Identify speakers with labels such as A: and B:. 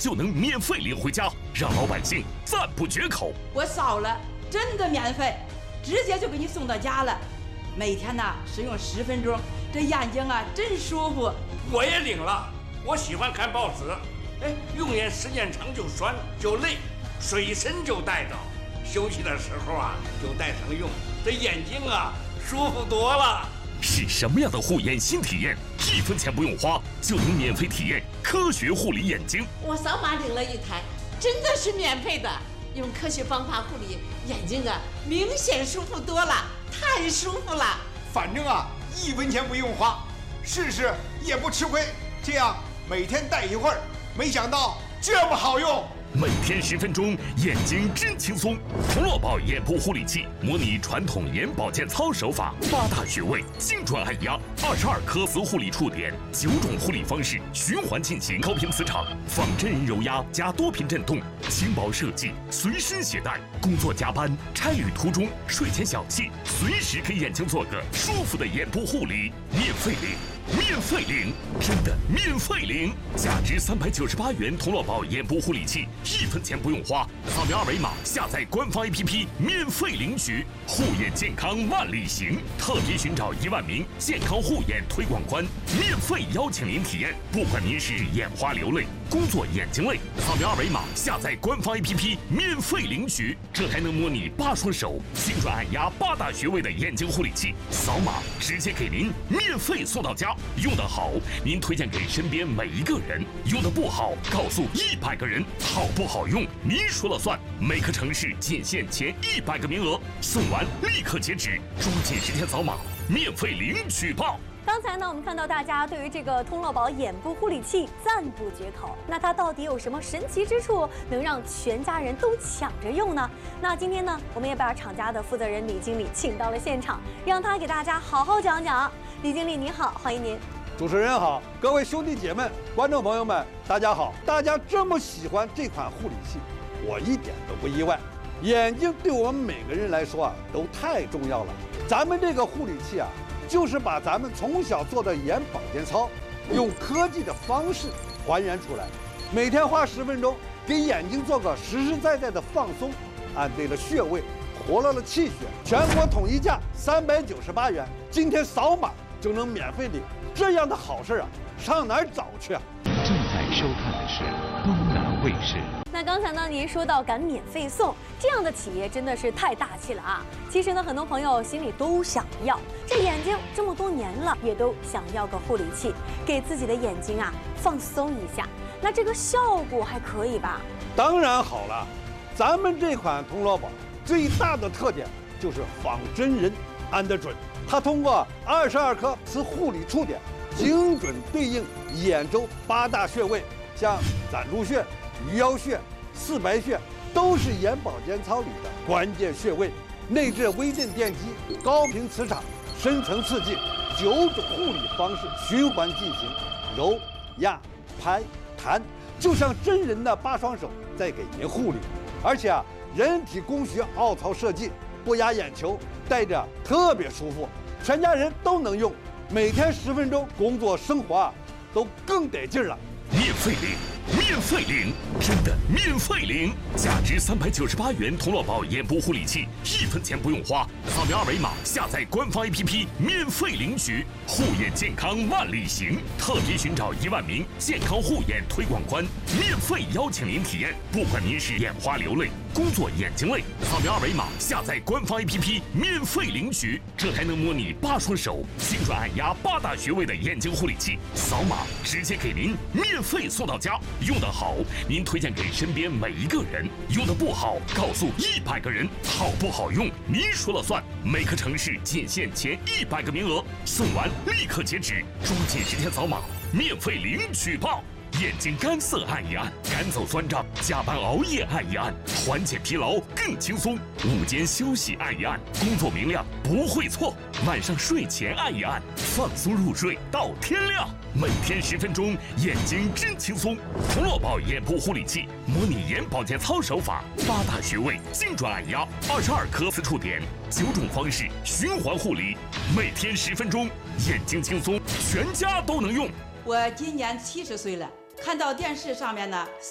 A: 就能免费领回家，让老百姓赞不绝口。
B: 我扫了，真的免费，直接就给你送到家了。每天呢使用10分钟，这眼睛啊真舒服。
C: 我也领了，我喜欢看报纸，用眼时间长就酸就累，随身就带着，休息的时候啊就带上用，这眼睛啊舒服多了。
A: 是什么样的护眼新体验？1分钱不用花就能免费体验科学护理眼睛。
D: 我扫码领了一台，真的是免费的。用科学方法护理眼睛啊，明显舒服多了，太舒服了。
E: 反正啊，1分钱不用花，试试也不吃亏。这样每天戴一会儿，没想到这么好用。
A: 每天10分钟，眼睛真轻松。童乐宝眼部护理器模拟传统眼保健操手法，8大穴位精准按压，22颗磁护理触点，9种护理方式循环进行，高频磁场仿真人揉压加多频震动，轻薄设计，随身携带。工作加班、差旅途中、睡前小憩，随时给眼睛做个舒服的眼部护理，免费领。免费领，真的免费领！价值398元童乐宝眼部护理器，1分钱不用花，扫描2维码下载官方 APP 免费领取。护眼健康万里行，特别寻找1万名健康护眼推广官，免费邀请您体验。不管您是眼花流泪、工作眼睛累，扫描2维码下载官方 APP 免费领取。这还能模拟8双手精准按压8大穴位的眼睛护理器，扫码直接给您免费送到家。用得好，您推荐给身边每一个人；用得不好，告诉100个人。好不好用，您说了算。每个城市仅限前100个名额，送完立刻截止，抓紧时间扫码，免费领取吧。
F: 刚才呢，我们看到大家对于这个通乐宝眼部护理器赞不绝口。那它到底有什么神奇之处，能让全家人都抢着用呢？那今天呢，我们也把厂家的负责人李经理请到了现场，让他给大家好好讲讲。李经理您好，欢迎您。
G: 主持人好，各位兄弟姐妹、观众朋友们，大家好！大家这么喜欢这款护理器，我一点都不意外。眼睛对我们每个人来说啊，都太重要了。咱们这个护理器啊，就是把咱们从小做的眼保健操，用科技的方式还原出来。每天花10分钟，给眼睛做个实实在在的放松，按对了穴位，活络了气血。全国统一价398元，今天扫码就能免费领。这样的好事啊，上哪儿找去啊？
H: 正在收看的是东南卫视。
F: 那刚才呢，您说到敢免费送，这样的企业真的是太大气了啊！其实呢，很多朋友心里都想要，这眼睛这么多年了，也都想要个护理器，给自己的眼睛啊放松一下。那这个效果还可以吧？
G: 当然好了，咱们这款童乐宝最大的特点就是仿真人按得准。它通过22颗磁护理触点，精准对应眼周8大穴位，像攒珠穴、鱼腰穴、四白穴，都是眼保健操里的关键穴位。内置微震电机、高频磁场、深层刺激，9种护理方式循环进行，揉、压、拍、弹，就像真人的8双手在给您护理。而且啊，人体工学凹槽设计，不压眼球，戴着特别舒服，全家人都能用。每天10分钟，工作生活啊都更得劲了。
A: 免费领，免费领，真的免费领！价值398元童乐宝眼部护理器，1分钱不用花，扫描2维码下载官方 APP 免费领取。护眼健康万里行，特别寻找1万名健康护眼推广官，免费邀请您体验。不管您是眼花流泪、工作眼睛累，扫描2维码下载官方 APP 免费领取。这还能模拟8双手精准按压8大穴位的眼睛护理器，扫码直接给您免费送到家。用得好，您推荐给身边每一个人；用得不好，告诉100个人。好不好用，您说了算。每个城市仅限前100个名额，送完立刻截止，抓紧时间扫码，免费领取吧。眼睛干涩按一按，赶走酸胀；加班熬夜按一按，缓解疲劳更轻松；午间休息按一按，工作明亮不会错；晚上睡前按一按，放松入睡到天亮。每天10分钟，眼睛真轻松。童乐宝眼部护理器模拟眼保健操手法，8大穴位精准按压，22颗磁触点，9种方式循环护理。每天10分钟，眼睛轻松，全家都能用。
B: 我今年70岁了。看到电视上面呢